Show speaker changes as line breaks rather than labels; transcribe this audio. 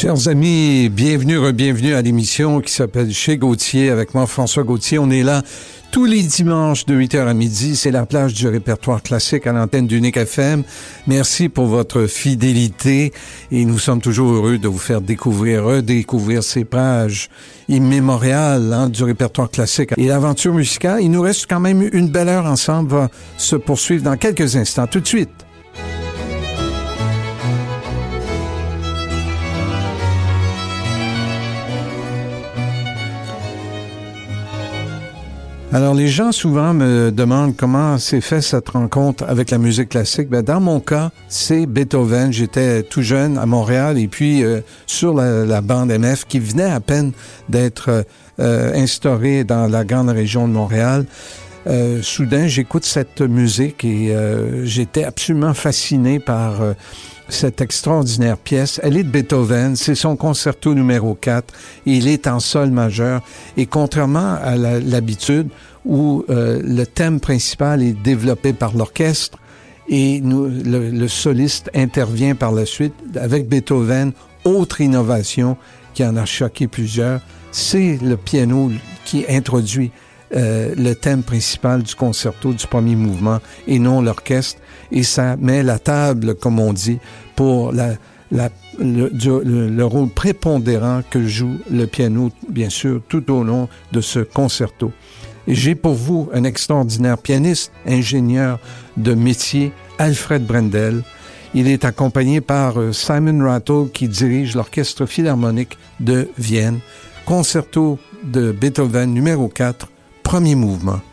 Chers amis, bienvenue à l'émission qui s'appelle Chez Gauthier avec moi, François Gauthier. On est là tous les dimanches de 8h à midi. C'est la plage du répertoire classique à l'antenne d'Unique FM. Merci pour votre fidélité et nous sommes toujours heureux de vous faire redécouvrir ces pages immémoriales du répertoire classique. Et l'aventure musicale, il nous reste quand même une belle heure ensemble, va se poursuivre dans quelques instants. Tout de suite. Alors, les gens souvent me demandent comment s'est fait cette rencontre avec la musique classique. Ben, dans mon cas, c'est Beethoven. J'étais tout jeune à Montréal et puis sur la bande MF qui venait à peine d'être instaurée dans la grande région de Montréal. Soudain, j'écoute cette musique et j'étais absolument fasciné par cette extraordinaire pièce. Elle est de Beethoven, c'est son concerto numéro 4, et il est en sol majeur. Et contrairement à l'habitude, où le thème principal est développé par l'orchestre, et le soliste intervient par la suite, avec Beethoven, autre innovation qui en a choqué plusieurs, c'est le piano qui introduit le thème principal du concerto du premier mouvement et non l'orchestre, et ça met la table, comme on dit, pour le rôle prépondérant que joue le piano, bien sûr, tout au long de ce concerto. Et j'ai pour vous un extraordinaire pianiste, ingénieur de métier, Alfred Brendel. Il est accompagné par Simon Rattle qui dirige l'Orchestre Philharmonique de Vienne. Concerto de Beethoven numéro 4, premier mouvement.